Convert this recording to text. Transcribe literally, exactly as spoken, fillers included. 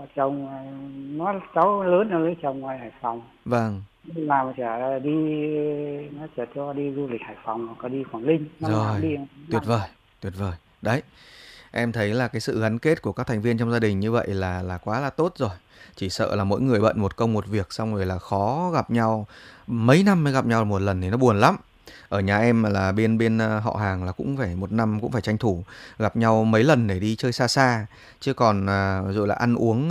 vợ chồng à, nó cháu lớn nó lấy chồng ngoài Hải Phòng, Vâng, đi làm sẽ đi, nó sẽ cho đi du lịch Hải Phòng hoặc là đi Quảng Ninh, năm nào cũng rồi, đi tuyệt năm vời, rồi. tuyệt vời. Đấy, em thấy là cái sự gắn kết của các thành viên trong gia đình như vậy là là quá là tốt rồi. Chỉ sợ là mỗi người bận một công một việc xong rồi là khó gặp nhau, mấy năm mới gặp nhau một lần thì nó buồn lắm. Ở nhà em mà là bên bên ờ, họ hàng là cũng phải một năm cũng phải tranh thủ gặp nhau mấy lần để đi chơi xa xa, chứ còn à, rồi là ăn uống